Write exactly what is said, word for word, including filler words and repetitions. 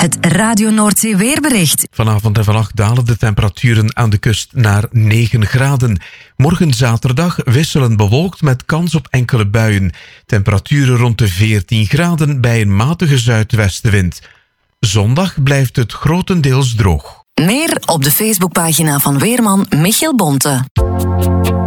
Het Radio Noordzee weerbericht. Vanavond en vannacht dalen de temperaturen aan de kust naar negen graden. Morgen zaterdag wisselend bewolkt met kans op enkele buien. Temperaturen rond de veertien graden bij een matige zuidwestenwind. Zondag blijft het grotendeels droog. Meer op de Facebookpagina van weerman Michiel Bonte.